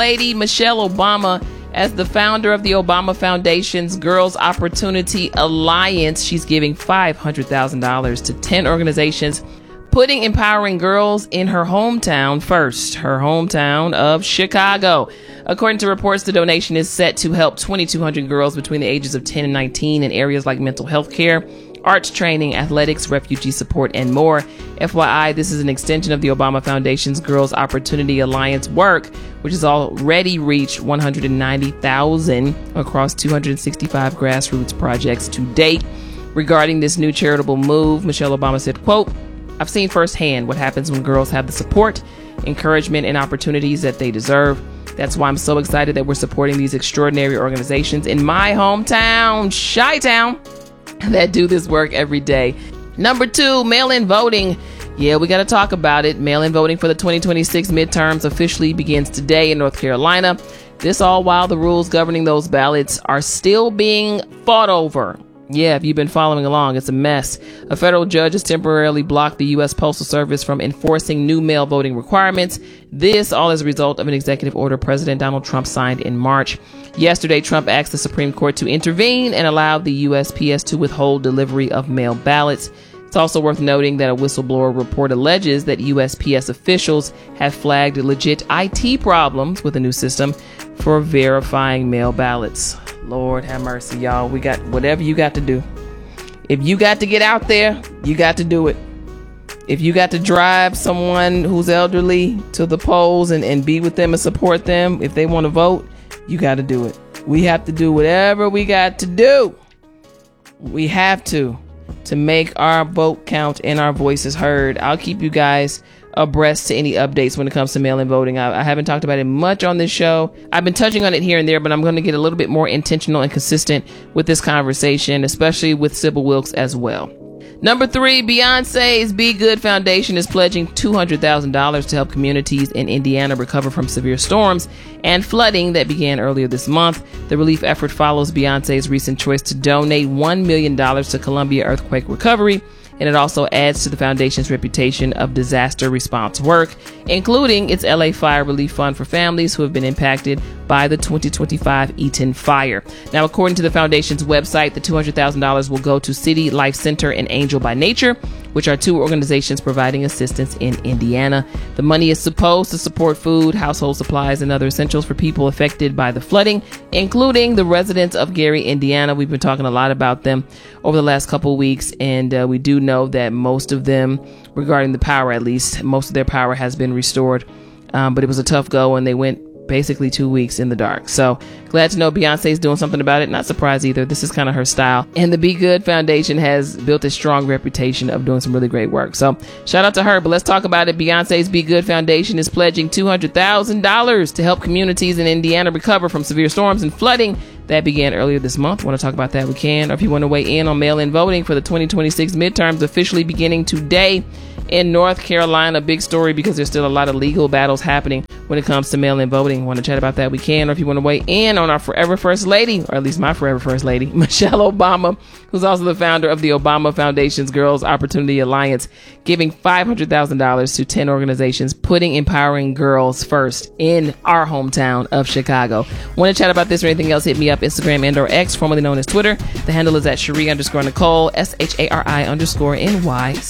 Lady Michelle Obama, as the founder of the Obama Foundation's Girls Opportunity Alliance, she's giving $500,000 to 10 organizations, putting empowering girls in her hometown first, her hometown of Chicago. According to reports, the donation is set to help 2,200 girls between the ages of 10 and 19 in areas like mental health care, arts training, athletics, refugee support, and more. FYI, this is an extension of the Obama Foundation's Girls Opportunity Alliance work, which has already reached 190,000 across 265 grassroots projects to date. Regarding this new charitable move, Michelle Obama said, quote, "I've seen firsthand what happens when girls have the support, encouragement, and opportunities that they deserve. That's why I'm so excited that we're supporting these extraordinary organizations in my hometown, Chi-Town, that do this work every day." Number 2, mail-in voting. Yeah, we got to talk about it. Mail-in voting for the 2026 midterms officially begins today in North Carolina. This all while the rules governing those ballots are still being fought over. Yeah, if you've been following along, it's a mess. A federal judge has temporarily blocked the U.S. Postal Service from enforcing new mail voting requirements. This all as a result of an executive order President Donald Trump signed in March. Yesterday, Trump asked the Supreme Court to intervene and allowed the USPS to withhold delivery of mail ballots. It's also worth noting that a whistleblower report alleges that USPS officials have flagged legit IT problems with the new system for verifying mail ballots. Lord have mercy, y'all. We got whatever you got to do. If you got to get out there, you got to do it. If you got to drive someone who's elderly to the polls and be with them and support them, if they want to vote, you got to do it. We have to do whatever we got to do. We have to make our vote count and our voices heard. I'll keep you guys abreast to any updates when it comes to mail-in voting. I haven't talked about it much on this show. I've been touching on it here and there, but I'm going to get a little bit more intentional and consistent with this conversation, especially with Sybil Wilkes as well. Number 3, Beyonce's Be Good Foundation is pledging $200,000 to help communities in Indiana recover from severe storms and flooding that began earlier this month. The relief effort follows Beyonce's recent choice to donate $1 million to Columbia earthquake recovery, and it also adds to the foundation's reputation of disaster response work, including its LA Fire Relief Fund for families who have been impacted by the 2025 Eaton fire. Now, according to the foundation's website, the $200,000 will go to City Life Center and Angel by Nature, which are 2 organizations providing assistance in Indiana. The money is supposed to support food, household supplies, and other essentials for people affected by the flooding, including the residents of Gary, Indiana. We've been talking a lot about them over the last couple of weeks, and we do know that most of them, regarding the power at least, most of their power has been restored. But it was a tough go, and they went basically 2 weeks in the dark. So glad to know Beyonce's doing something about it. Not surprised either. This is kind of her style. And the Be Good Foundation has built a strong reputation of doing some really great work. So shout out to her. But let's talk about it. Beyonce's Be Good Foundation is pledging $200,000 to help communities in Indiana recover from severe storms and flooding that began earlier this month. Want to talk about that? We can. Or if you want to weigh in on mail-in voting for the 2026 midterms officially beginning today in North Carolina. Big story because there's still a lot of legal battles happening when it comes to mail-in voting. Want to chat about that? We can. Or if you want to weigh in on our forever first lady, or at least my forever first lady, Michelle Obama, who's also the founder of the Obama Foundation's Girls Opportunity Alliance, giving $500,000 to 10 organizations, putting empowering girls first in our hometown of Chicago. Want to chat about this or anything else? Hit me up, Instagram and or X, formerly known as Twitter. The handle is at Cherie_Nicole, SHARI_NYC.